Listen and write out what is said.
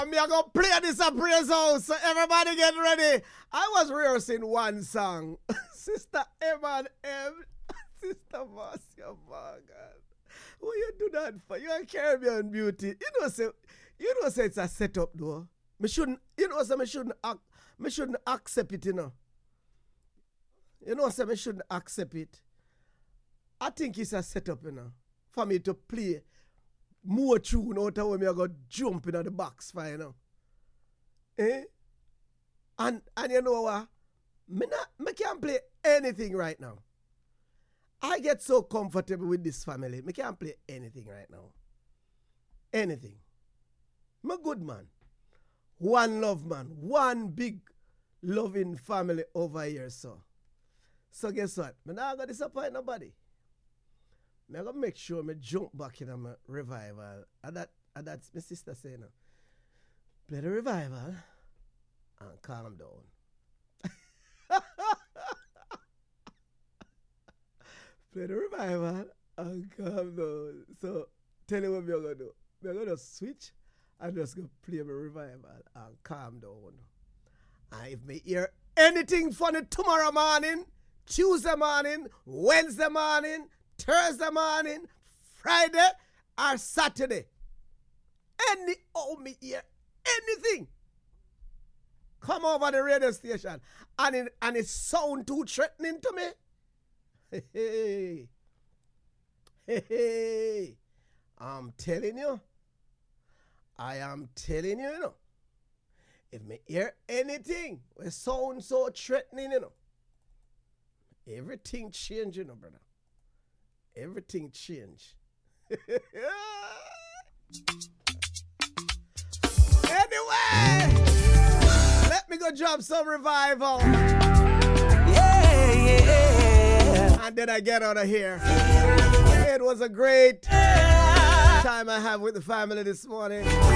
Me I go play this at Praise House, so everybody get ready. I was rehearsing one song. Sister Emma and M. Sister Marcia Morgan. What you do that for? You're a Caribbean beauty. You know say it's a setup though. Me shouldn't accept it, you know. You know say me shouldn't accept it. I think it's a setup, you know, for me to play more tune out of when me I go jump in the box for, you know. Eh? And you know what? Me can't play anything right now. I get so comfortable with this family. Me can't play anything right now. Anything. I'm a good man. One love man. One big loving family over here, so. So guess what? Me not gonna disappoint nobody. I'm going to make sure I jump back in my revival. And that's my sister saying, no. Play the revival and calm down. Play the revival and calm down. So, tell you what I'm going to do. I'm going to switch and just go play my revival and calm down. And if me hear anything funny tomorrow morning, Tuesday morning, Wednesday morning, Thursday morning, Friday, or Saturday. Me hear anything. Come over the radio station and it sound too threatening to me. Hey. I'm telling you. I am telling you, you know. If me hear anything, it sound so threatening, you know. Everything change, you know, brother. Everything changed. Anyway, let me go drop some revival. Yeah. And then I get out of here. It was a great time I have with the family this morning.